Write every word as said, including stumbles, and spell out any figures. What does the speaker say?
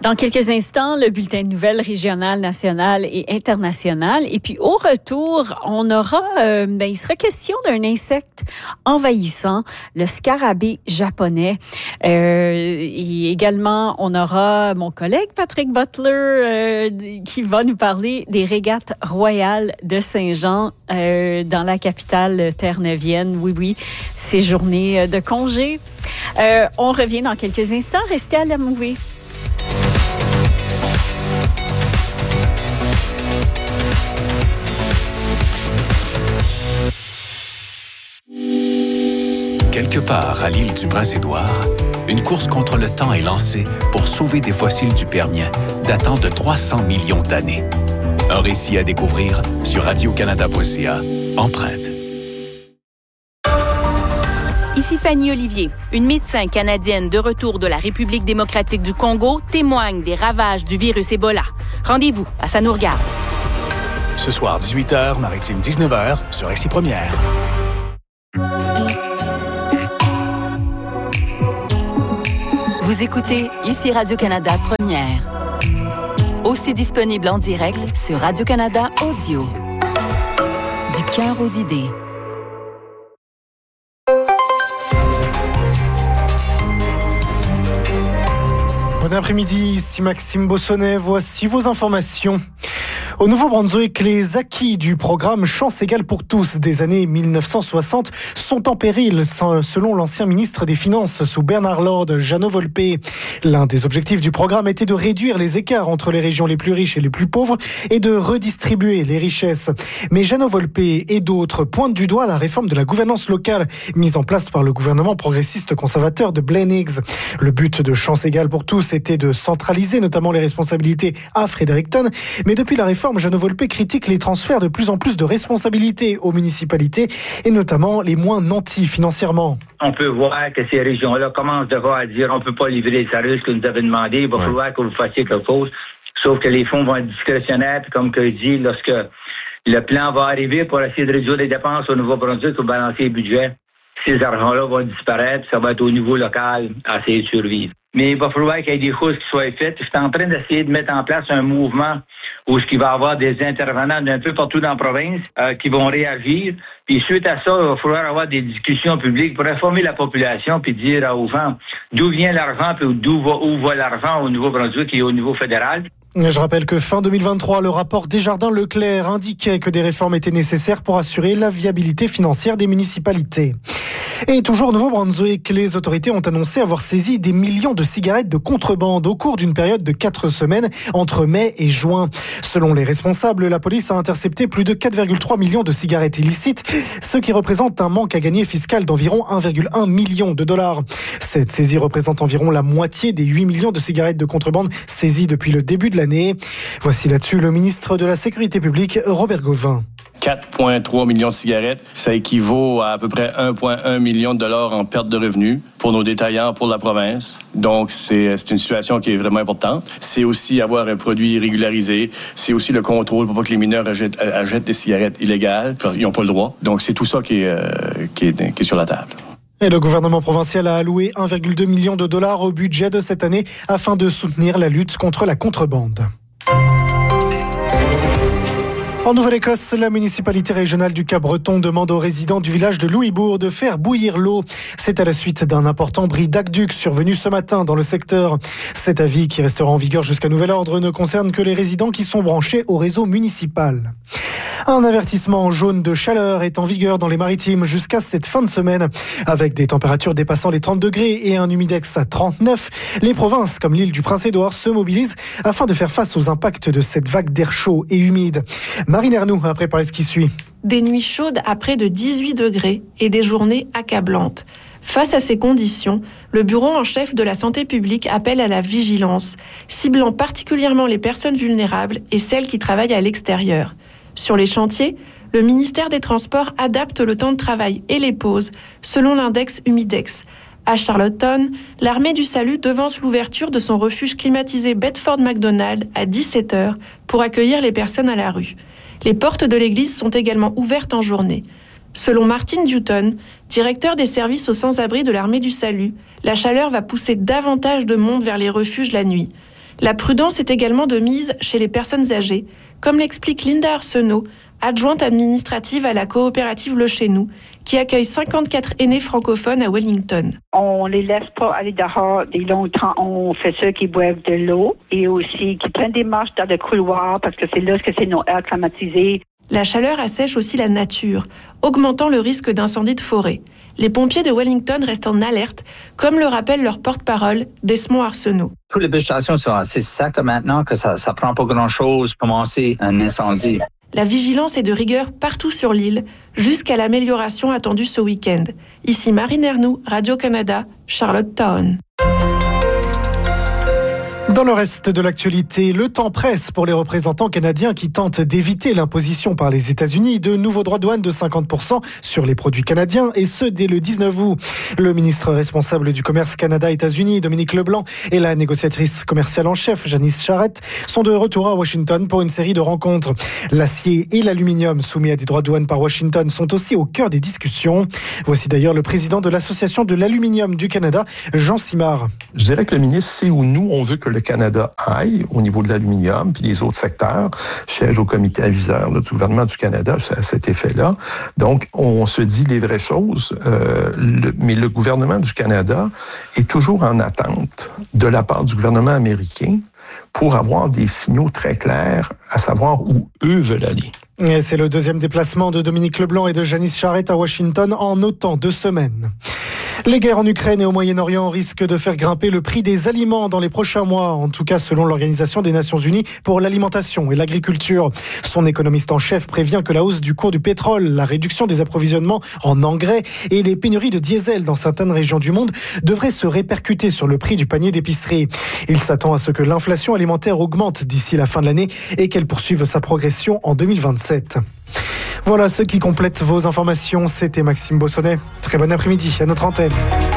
Dans quelques instants, le bulletin de nouvelles régional, national et international. Et puis au retour, on aura, euh, ben, il sera question d'un insecte envahissant, le scarabée japonais. Euh, et également, on aura mon collègue Patrick Butler euh, qui va nous parler des régates royales de Saint-Jean euh, dans la capitale terre-neuvienne. Oui, oui, ces journées de congé. Euh, on revient dans quelques instants. Restez à la Mouvée. Quelque part à l'île du Prince-Édouard, une course contre le temps est lancée pour sauver des fossiles du Permien datant de trois cents millions d'années. Un récit à découvrir sur radio canada point c a. Empreinte. Ici Fanny Olivier. Une médecin canadienne de retour de la République démocratique du Congo témoigne des ravages du virus Ebola. Rendez-vous à Ça nous regarde. Ce soir, dix-huit heures, Maritime dix-neuf heures, sur Récit Première. Vous écoutez ici Radio-Canada Première. Aussi disponible en direct sur Radio-Canada Audio. Du cœur aux idées. Bon après-midi, ici Maxime Bossonnet. Voici vos informations. Au Nouveau-Brunswick, les acquis du programme Chance égale pour tous des années mille neuf cent soixante sont en péril, selon l'ancien ministre des Finances sous Bernard Lord, Jano Volpe. L'un des objectifs du programme était de réduire les écarts entre les régions les plus riches et les plus pauvres et de redistribuer les richesses. Mais Jano Volpe et d'autres pointent du doigt la réforme de la gouvernance locale mise en place par le gouvernement progressiste conservateur de Blaine Higgs. Le but de Chance égale pour tous était de centraliser notamment les responsabilités à Fredericton, mais depuis la réforme, Jano Volpe critique les transferts de plus en plus de responsabilités aux municipalités et notamment les moins nantis financièrement. On peut voir que ces régions-là commencent déjà à dire on ne peut pas livrer les services que nous avez demandé, il va ouais. falloir que vous fassiez quelque chose. Sauf que les fonds vont être discrétionnaires, puis comme que je dis, lorsque le plan va arriver pour essayer de réduire les dépenses au Nouveau-Brunswick pour balancer le budget, ces argents-là vont disparaître, ça va être au niveau local à essayer de survivre. Mais il va falloir qu'il y ait des choses qui soient faites. Je suis en train d'essayer de mettre en place un mouvement où il va y avoir des intervenants d'un peu partout dans la province euh, qui vont réagir. Puis suite à ça, il va falloir avoir des discussions publiques pour informer la population puis dire aux gens d'où vient l'argent puis d'où va, où va l'argent au Nouveau-Brunswick et au niveau fédéral. Je rappelle que fin deux mille vingt-trois, le rapport Desjardins-Leclerc indiquait que des réformes étaient nécessaires pour assurer la viabilité financière des municipalités. Et toujours au Nouveau-Brunswick, les autorités ont annoncé avoir saisi des millions de cigarettes de contrebande au cours d'une période de quatre semaines entre mai et juin. Selon les responsables, la police a intercepté plus de quatre virgule trois millions de cigarettes illicites, ce qui représente un manque à gagner fiscal d'environ un virgule un million de dollars. Cette saisie représente environ la moitié des huit millions de cigarettes de contrebande saisies depuis le début de l'année. Voici là-dessus le ministre de la Sécurité publique, Robert Gauvin. quatre virgule trois millions de cigarettes, ça équivaut à à peu près un virgule un million de dollars en perte de revenus pour nos détaillants, pour la province. Donc, c'est, c'est une situation qui est vraiment importante. C'est aussi avoir un produit régularisé. C'est aussi le contrôle pour pas que les mineurs achètent, achètent des cigarettes illégales. Ils n'ont pas le droit. Donc, c'est tout ça qui est, euh, qui est, qui est sur la table. Et le gouvernement provincial a alloué un virgule deux million de dollars au budget de cette année afin de soutenir la lutte contre la contrebande. En Nouvelle-Écosse, la municipalité régionale du Cap-Breton demande aux résidents du village de Louisbourg de faire bouillir l'eau. C'est à la suite d'un important bris d'aqueduc survenu ce matin dans le secteur. Cet avis, qui restera en vigueur jusqu'à nouvel ordre, ne concerne que les résidents qui sont branchés au réseau municipal. Un avertissement jaune de chaleur est en vigueur dans les Maritimes jusqu'à cette fin de semaine. Avec des températures dépassant les trente degrés et un humidex à trente-neuf, les provinces comme l'île du Prince-Édouard se mobilisent afin de faire face aux impacts de cette vague d'air chaud et humide. Marine Ernoux a préparé ce qui suit. Des nuits chaudes à près de dix-huit degrés et des journées accablantes. Face à ces conditions, le bureau en chef de la santé publique appelle à la vigilance, ciblant particulièrement les personnes vulnérables et celles qui travaillent à l'extérieur. Sur les chantiers, le ministère des Transports adapte le temps de travail et les pauses selon l'index Humidex. À Charlottetown, l'armée du salut devance l'ouverture de son refuge climatisé Bedford-McDonald à dix-sept heures pour accueillir les personnes à la rue. Les portes de l'église sont également ouvertes en journée. Selon Martin Dutton, directeur des services aux sans-abri de l'armée du salut, la chaleur va pousser davantage de monde vers les refuges la nuit. La prudence est également de mise chez les personnes âgées, comme l'explique Linda Arsenault, adjointe administrative à la coopérative Le Chez Nous, qui accueille cinquante-quatre aînés francophones à Wellington. On les laisse pas aller dehors des longtemps. On fait ceux qui boivent de l'eau et aussi qui prennent des marches dans le couloir parce que c'est là que c'est nos airs climatisés. La chaleur assèche aussi la nature, augmentant le risque d'incendie de forêt. Les pompiers de Wellington restent en alerte, comme le rappelle leur porte-parole, Desmond Arsenault. Toutes les végétations sont assez secs maintenant que ça ne prend pas grand-chose pour commencer un incendie. La vigilance est de rigueur partout sur l'île, jusqu'à l'amélioration attendue ce week-end. Ici Marine Ernoux, Radio-Canada, Charlottetown. Dans le reste de l'actualité, le temps presse pour les représentants canadiens qui tentent d'éviter l'imposition par les États-Unis de nouveaux droits de douane de cinquante pour cent sur les produits canadiens, et ce dès le dix-neuf août. Le ministre responsable du commerce Canada-États-Unis, Dominique Leblanc, et la négociatrice commerciale en chef, Janice Charette, sont de retour à Washington pour une série de rencontres. L'acier et l'aluminium soumis à des droits de douane par Washington sont aussi au cœur des discussions. Voici d'ailleurs le président de l'Association de l'aluminium du Canada, Jean Simard. Je dirais que le ministre sait où nous, on veut que le Canada aille au niveau de l'aluminium, puis les autres secteurs siègent au comité aviseur là, du gouvernement du Canada à cet effet-là. Donc, on se dit les vraies choses, euh, le, mais le gouvernement du Canada est toujours en attente de la part du gouvernement américain pour avoir des signaux très clairs à savoir où eux veulent aller. Et c'est le deuxième déplacement de Dominique Leblanc et de Janice Charette à Washington en autant de semaines. Les guerres en Ukraine et au Moyen-Orient risquent de faire grimper le prix des aliments dans les prochains mois, en tout cas selon l'Organisation des Nations Unies pour l'alimentation et l'agriculture. Son économiste en chef prévient que la hausse du cours du pétrole, la réduction des approvisionnements en engrais et les pénuries de diesel dans certaines régions du monde devraient se répercuter sur le prix du panier d'épicerie. Il s'attend à ce que l'inflation alimentaire augmente d'ici la fin de l'année et qu'elle poursuive sa progression en deux mille vingt-sept. Voilà ce qui complète vos informations. C'était Maxime Bossonnet. Très bon après-midi à notre antenne.